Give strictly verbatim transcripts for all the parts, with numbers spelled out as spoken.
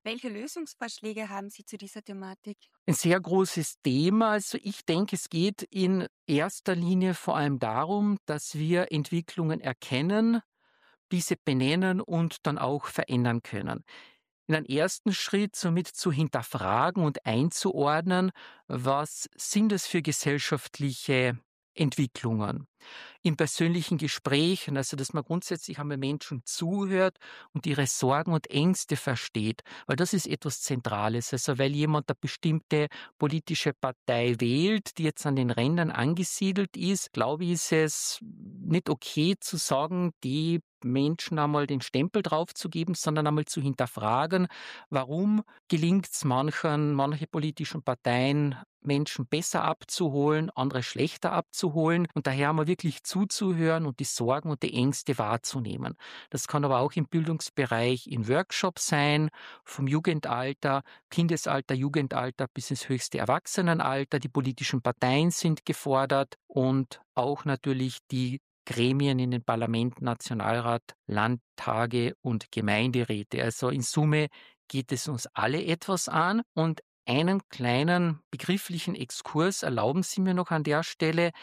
Welche Lösungsvorschläge haben Sie zu dieser Thematik? Ein sehr großes Thema. Also ich denke, es geht in erster Linie vor allem darum, dass wir Entwicklungen erkennen, diese benennen und dann auch verändern können. In einem ersten Schritt somit zu hinterfragen und einzuordnen, was sind es für gesellschaftliche Entwicklungen. In persönlichen Gesprächen, also dass man grundsätzlich einmal Menschen zuhört und ihre Sorgen und Ängste versteht, weil das ist etwas Zentrales. Also weil jemand eine bestimmte politische Partei wählt, die jetzt an den Rändern angesiedelt ist, glaube ich, ist es nicht okay zu sagen, die Menschen einmal den Stempel draufzugeben, sondern einmal zu hinterfragen, warum gelingt es manchen, manche politischen Parteien, Menschen besser abzuholen, andere schlechter abzuholen und daher einmal wirklich zuzuhören und die Sorgen und die Ängste wahrzunehmen. Das kann aber auch im Bildungsbereich in Workshops sein, vom Jugendalter, Kindesalter, Jugendalter bis ins höchste Erwachsenenalter. Die politischen Parteien sind gefordert und auch natürlich die Gremien in den Parlamenten, Nationalrat, Landtage und Gemeinderäte. Also in Summe geht es uns alle etwas an und einen kleinen begrifflichen Exkurs erlauben Sie mir noch an der Stelle.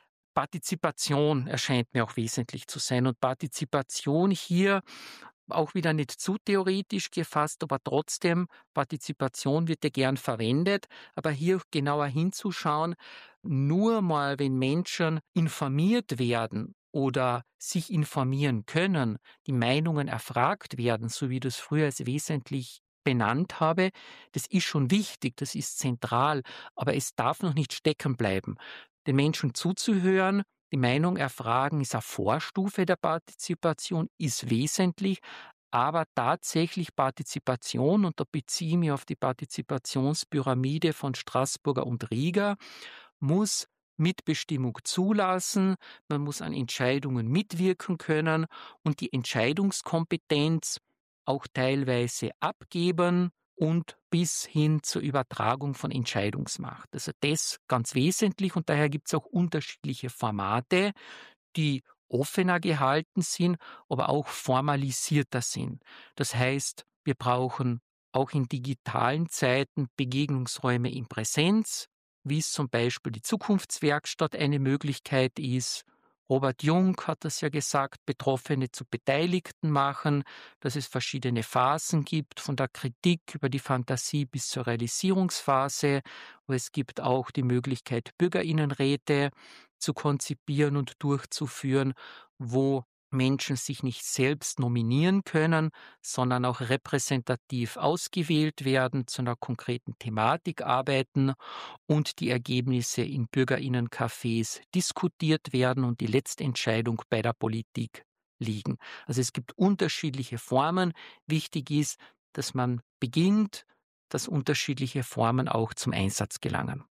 Partizipation erscheint mir auch wesentlich zu sein und Partizipation hier auch wieder nicht zu theoretisch gefasst, aber trotzdem, Partizipation wird ja gern verwendet, aber hier genauer hinzuschauen, nur mal, wenn Menschen informiert werden oder sich informieren können, die Meinungen erfragt werden, so wie das früher als wesentlich benannt habe, das ist schon wichtig, das ist zentral, aber es darf noch nicht stecken bleiben. Den Menschen zuzuhören, die Meinung erfragen, ist eine Vorstufe der Partizipation, ist wesentlich, aber tatsächlich Partizipation, und da beziehe ich mich auf die Partizipationspyramide von Straßburger und Rieger, muss Mitbestimmung zulassen, man muss an Entscheidungen mitwirken können und die Entscheidungskompetenz auch teilweise abgeben und bis hin zur Übertragung von Entscheidungsmacht. Also das ganz wesentlich und daher gibt es auch unterschiedliche Formate, die offener gehalten sind, aber auch formalisierter sind. Das heißt, wir brauchen auch in digitalen Zeiten Begegnungsräume in Präsenz, wie es zum Beispiel die Zukunftswerkstatt eine Möglichkeit ist. Robert Jung hat das ja gesagt, Betroffene zu Beteiligten machen, dass es verschiedene Phasen gibt, von der Kritik über die Fantasie bis zur Realisierungsphase. Aber es gibt auch die Möglichkeit, Bürgerinnenräte zu konzipieren und durchzuführen, wo Menschen sich nicht selbst nominieren können, sondern auch repräsentativ ausgewählt werden, zu einer konkreten Thematik arbeiten und die Ergebnisse in Bürgerinnencafés diskutiert werden und die Letztentscheidung bei der Politik liegen. Also es gibt unterschiedliche Formen. Wichtig ist, dass man beginnt, dass unterschiedliche Formen auch zum Einsatz gelangen.